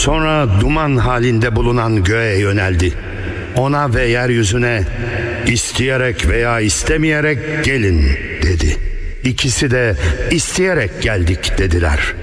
Sonra duman halinde bulunan göğe yöneldi. Ona ve yeryüzüne isteyerek veya istemeyerek gelin dedi. İkisi de isteyerek geldik dediler.